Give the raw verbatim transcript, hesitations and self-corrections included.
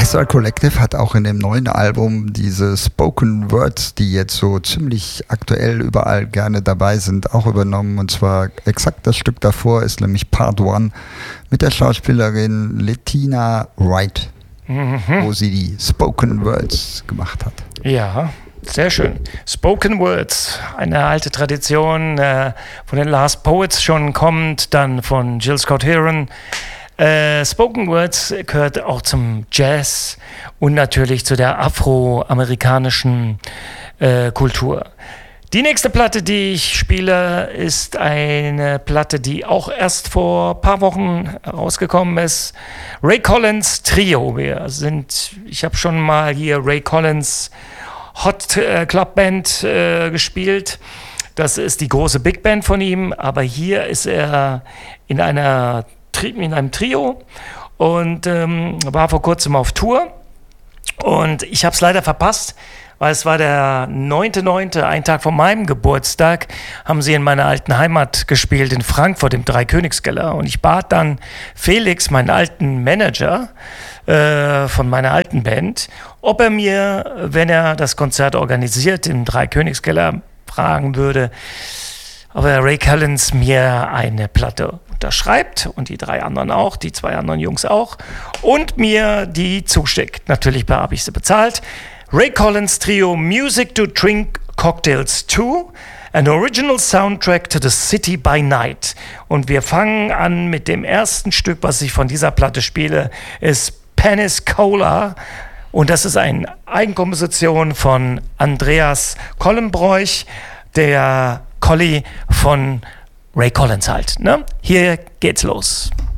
Astral Collective hat auch in dem neuen Album diese Spoken Words, die jetzt so ziemlich aktuell überall gerne dabei sind, auch übernommen. Und zwar exakt das Stück davor ist nämlich Part One mit der Schauspielerin Lettina Wright, mhm. wo sie die Spoken Words gemacht hat. Ja, sehr schön. Spoken Words, eine alte Tradition, äh, von den Last Poets schon kommt, dann von Jill Scott Heron. Äh, Spoken Words gehört auch zum Jazz und natürlich zu der afroamerikanischen äh, Kultur. Die nächste Platte, die ich spiele, ist eine Platte, die auch erst vor ein paar Wochen rausgekommen ist. Ray Collins Trio. Wir sind, ich habe schon mal hier Ray Collins Hot äh, Club Band äh, gespielt. Das ist die große Big Band von ihm, aber hier ist er in einer in einem Trio und ähm, war vor kurzem auf Tour und ich habe es leider verpasst, weil es war der neunte neunte, ein Tag vor meinem Geburtstag, haben sie in meiner alten Heimat gespielt, in Frankfurt, im Dreikönigskeller, und ich bat dann Felix, meinen alten Manager äh, von meiner alten Band, ob er mir, wenn er das Konzert organisiert, im Dreikönigskeller, fragen würde, ob er Ray Collins mir eine Platte unterschreibt und die drei anderen auch, die zwei anderen Jungs auch, und mir die zuschickt. Natürlich habe ich sie bezahlt. Ray Collins Trio Music to Drink Cocktails two, an original soundtrack to the City by Night. Und wir fangen an mit dem ersten Stück, was ich von dieser Platte spiele, ist Penis Cola. Und das ist eine Eigenkomposition von Andreas Kollenbroich, der Colli von Ray Collins halt. Ne? Hier geht's los.